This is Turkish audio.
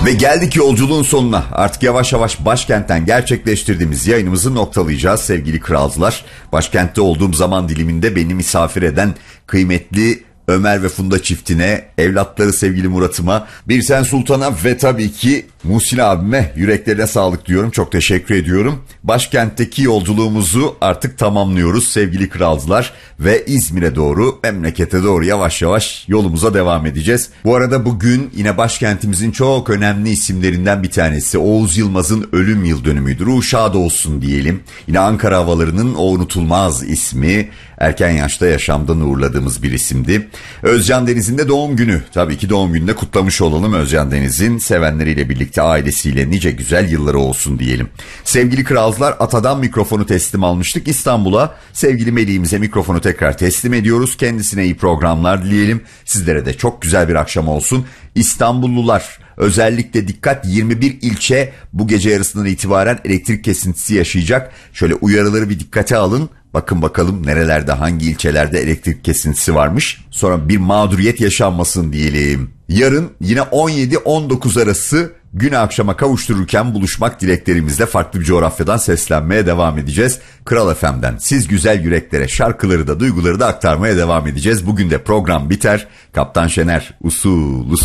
Ve geldik yolculuğun sonuna. Artık yavaş yavaş başkentten gerçekleştirdiğimiz yayınımızı noktalayacağız sevgili kralcılar. Başkentte olduğum zaman diliminde beni misafir eden kıymetli Ömer ve Funda çiftine, evlatları sevgili Murat'ıma, Birsen Sultan'a ve tabii ki Muhsin abime yüreklerine sağlık diyorum. Çok teşekkür ediyorum. Başkentteki yolculuğumuzu artık tamamlıyoruz sevgili kralcılar ve İzmir'e doğru, memlekete doğru yavaş yavaş yolumuza devam edeceğiz. Bu arada bugün yine başkentimizin çok önemli isimlerinden bir tanesi Oğuz Yılmaz'ın ölüm yıl dönümüydü. Ruhu şad olsun diyelim. Yine Ankara havalarının o unutulmaz ismi, erken yaşta yaşamdan uğurladığımız bir isimdi. Özcan Deniz'in de doğum günü. Tabii ki doğum gününde kutlamış olalım Özcan Deniz'in. Sevenleriyle birlikte ailesiyle nice güzel yılları olsun diyelim. Sevgili kralcılar, Ata'dan mikrofonu teslim almıştık. İstanbul'a sevgili Melih'imize mikrofonu tekrar teslim ediyoruz. Kendisine iyi programlar dileyelim. Sizlere de çok güzel bir akşam olsun. İstanbullular özellikle dikkat, 21 ilçe bu gece yarısından itibaren elektrik kesintisi yaşayacak. Şöyle uyarıları bir dikkate alın. Bakın bakalım nerelerde, hangi ilçelerde elektrik kesintisi varmış. Sonra bir mağduriyet yaşanmasın diyelim. Yarın yine 17-19 arası güne akşama kavuştururken buluşmak dileklerimizle farklı bir coğrafyadan seslenmeye devam edeceğiz. Kral FM'den siz güzel yüreklere şarkıları da duyguları da aktarmaya devam edeceğiz. Bugün de program biter. Kaptan Şener usul